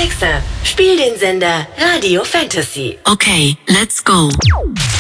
Alexa, spiel den Sender Radio Fantasy. Okay, let's go.